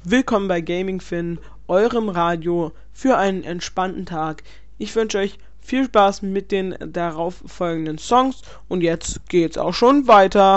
Willkommen bei Gaming Finn, eurem Radio für einen entspannten Tag. Ich wünsche euch viel Spaß mit den darauf folgenden Songs und jetzt geht's auch schon weiter.